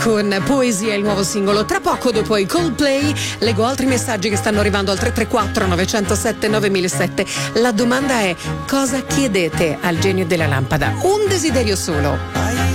con Poesia, il nuovo singolo. Tra poco, dopo i Coldplay, leggo altri messaggi che stanno arrivando al 334 907 9007. La domanda è: cosa chiedete al genio della lampada? Un desiderio solo.